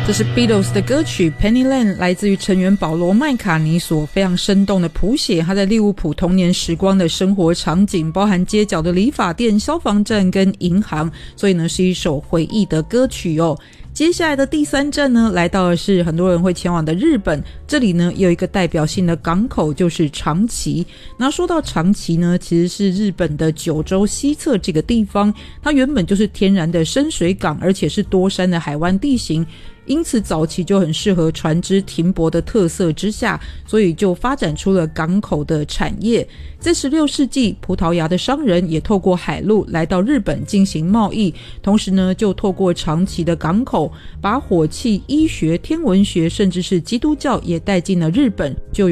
这是 Beatles 的歌曲 Pennyland， 来自于成员保罗麦卡尼所非常生动的谱写他在利物浦童年时光的生活场景，包含街角的理发店、消防站跟银行，所以呢是一首回忆的歌曲哦。接下来的第三站呢，来到的是很多人会前往的日本，这里呢有一个代表性的港口就是长崎。那说到长崎呢，其实是日本的九州西侧这个地方，它原本就是天然的深水港，而且是多山的海湾地形，因此早期就很适合船只停泊的特色之下，所以就发展出了港口的产业。在16世纪，葡萄牙的商人也透过海路来到日本进行贸易，同时呢就透过长崎的港口把火器、医学、天文学甚至是基督教也带进了日本，就